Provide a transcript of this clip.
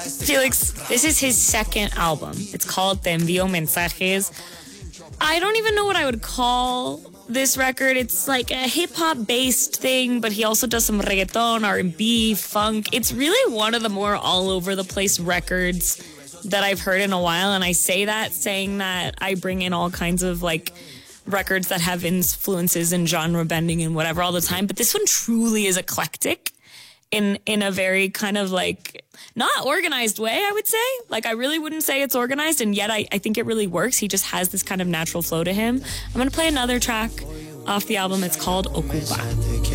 Felix, this is his second album. It's called Te Envío Mensajes. I don't even know what I would call this record. It's like a hip-hop based thing, but he also does some reggaeton, R&B, funk. It's really one of the more all-over-the-place records that I've heard in a while, and I say that saying that I bring in all kinds of, like, records that have influences in genre bending and whatever all the time, but this one truly is eclectic in a very kind of, like, not organized way, I would say. Like, I really wouldn't say it's organized, and yet I think it really works. He just has this kind of natural flow to him. I'm going to play another track off the album. It's called Ocupa.